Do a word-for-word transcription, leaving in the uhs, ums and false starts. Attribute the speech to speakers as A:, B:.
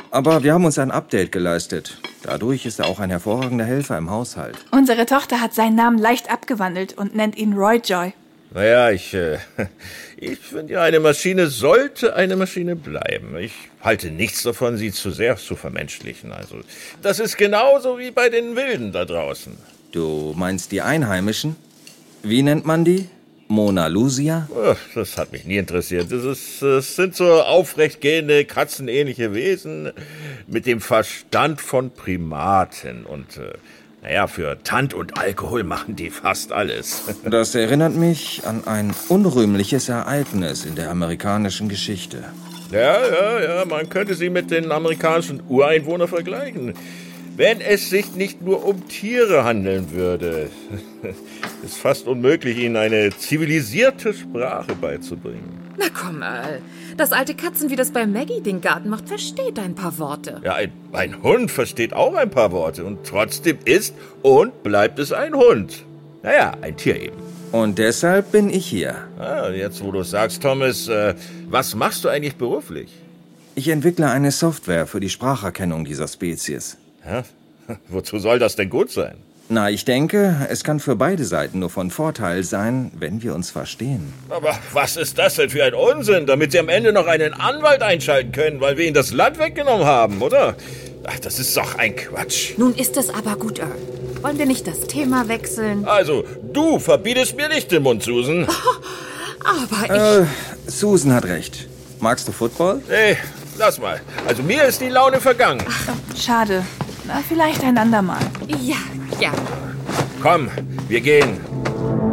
A: Aber wir haben uns ein Update geleistet. Dadurch ist er auch ein hervorragender Helfer im Haushalt.
B: Unsere Tochter hat seinen Namen leicht abgewandelt und nennt ihn Roy Joy.
C: Naja, ich, äh, ich finde ja, eine Maschine sollte eine Maschine bleiben. Ich halte nichts davon, sie zu sehr zu vermenschlichen. Also, das ist genauso wie bei den Wilden da draußen.
A: Du meinst die Einheimischen? Wie nennt man die? Mona Lucia?
C: Ach, das hat mich nie interessiert. Das, ist, das sind so aufrechtgehende, katzenähnliche Wesen mit dem Verstand von Primaten. Und äh, naja, für Tand und Alkohol machen die fast alles.
A: Das erinnert mich an ein unrühmliches Ereignis in der amerikanischen Geschichte.
C: Ja, ja, ja, man könnte sie mit den amerikanischen Ureinwohnern vergleichen. Wenn es sich nicht nur um Tiere handeln würde. Es ist fast unmöglich, ihnen eine zivilisierte Sprache beizubringen.
D: Na komm, Earl. Das alte Katzen, wie das bei Maggie den Garten macht, versteht ein paar Worte.
C: Ja, ein, ein Hund versteht auch ein paar Worte. Und trotzdem ist und bleibt es ein Hund. Naja, ein Tier eben.
A: Und deshalb bin ich hier.
C: Ah, jetzt, wo du es sagst, Thomas, äh, was machst du eigentlich beruflich?
A: Ich entwickle eine Software für die Spracherkennung dieser Spezies.
C: Ja? Wozu soll das denn gut sein?
A: Na, ich denke, es kann für beide Seiten nur von Vorteil sein, wenn wir uns verstehen.
C: Aber was ist das denn für ein Unsinn, damit sie am Ende noch einen Anwalt einschalten können, weil wir ihnen das Land weggenommen haben, oder? Ach, das ist doch ein Quatsch.
D: Nun ist es aber gut, Earl. Wollen wir nicht das Thema wechseln?
C: Also, du verbietest mir nicht den Mund, Susan.
D: Aber ich...
A: Äh, Susan hat recht. Magst du Football?
C: Nee, lass mal. Also mir ist die Laune vergangen.
B: Schade. Na, vielleicht ein andermal.
D: Ja, ja.
C: Komm, wir gehen.